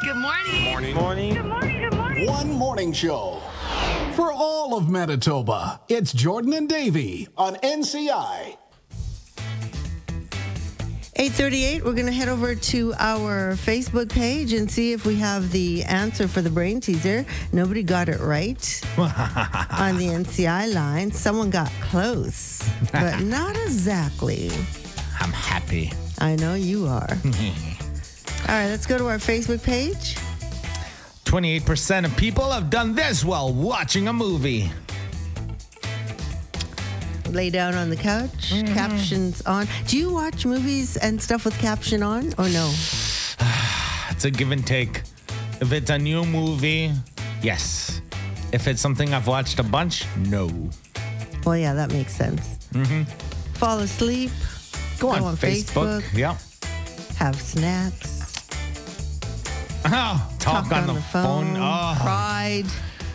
Good morning. Morning. Morning. Good morning. Good morning. One morning show for all of Manitoba. It's Jordan and Davey on NCI. 8:38, we're going to head over to our Facebook page and see if we have the answer for the brain teaser. Nobody got it right on the NCI line. Someone got close, but not exactly. I'm happy. I know you are. All right, let's go to our Facebook page. 28% of people have done this while watching a movie. Lay down on the couch, captions on. Do you watch movies and stuff with caption on or no? It's a give and take. If it's a new movie, yes. If it's something I've watched a bunch, no. Well, yeah, that makes sense. Fall asleep. Go on Facebook. Yeah. Have snacks. Talk on the phone. Oh, Cried.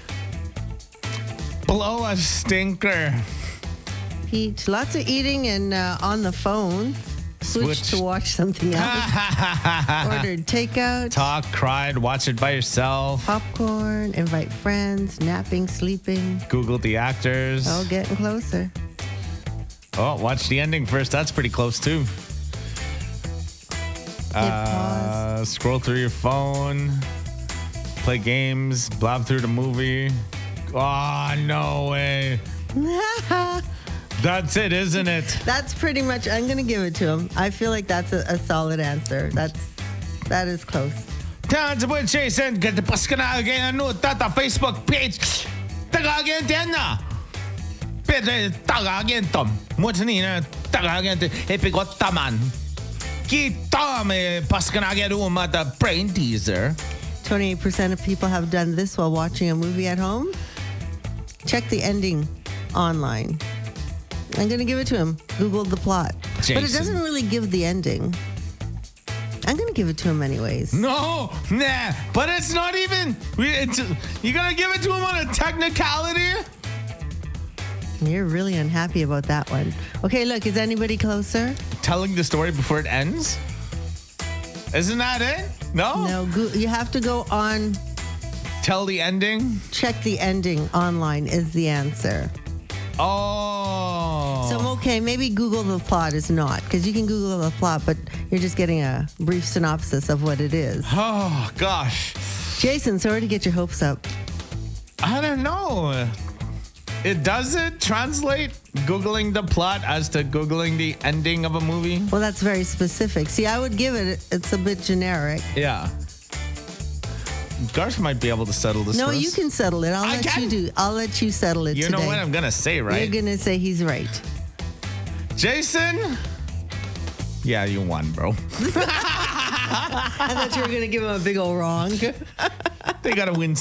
blow a stinker. Peach. Lots of eating and on the phone. Switched to watch something else. Ordered takeout. Talk, cried, watch it by yourself. Popcorn. Invite friends. Napping, sleeping. Google the actors. Oh, getting closer. Oh, watch the ending first. That's pretty close too. Hit pause. Scroll through your phone. Play games. Blob through the movie. Oh, no way. That's it, isn't it? That's pretty much, I'm going to give it to him. I feel like that's a solid answer. That is close. That's what Jason. Get the paskana again. Ano, tata Facebook page. Tagagin din na. Pwede tagagin tom. Mutsi na tagagin din. Epigot taman. Kita me paskana again the brain teaser. 28% of people have done this while watching a movie at home. Check the ending online. I'm going to give it to him. Google the plot. Jason. But it doesn't really give the ending. I'm going to give it to him anyways. No, nah, but it's not even. You gonna give it to him on a technicality? You're really unhappy about that one. Okay, look, is anybody closer? Telling the story before it ends? Isn't that it? No? No, you have to go on, Tell the ending? check the ending online is the answer. Oh. So, okay, maybe Google the plot is not, because you can Google the plot, but you're just getting a brief synopsis of what it is. Oh, gosh. Jason, sorry to get your hopes up. I don't know. Does it translate Googling the plot as to Googling the ending of a movie? Well, that's very specific. See, I would give it's a bit generic. Yeah. Garth might be able to settle this No, for us. you can settle it. I'll let you settle it You today. know what I'm going to say, right? You're going to say he's right. Jason? Yeah, you won, bro. I thought you were going to give him a big old wrong. They got to win